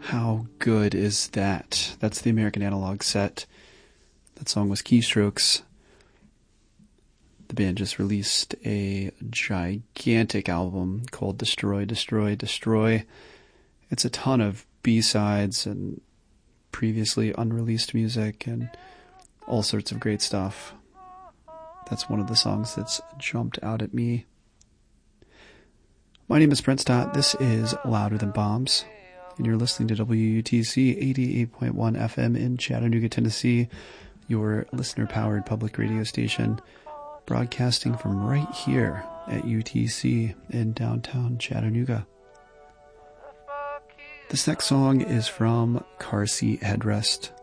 How good is that? That's the American Analog set. That song was Keystrokes. The band just released a gigantic album called Destroy, Destroy, Destroy. It's a ton of B-sides and previously unreleased music and all sorts of great stuff. That's one of the songs that's jumped out at me. My name is Brent Stott. This is Louder Than Bombs, and you're listening to WUTC 88.1 FM in Chattanooga, Tennessee, your listener-powered public radio station, broadcasting from right here at UTC in downtown Chattanooga. This next song is from Car Seat Headrest.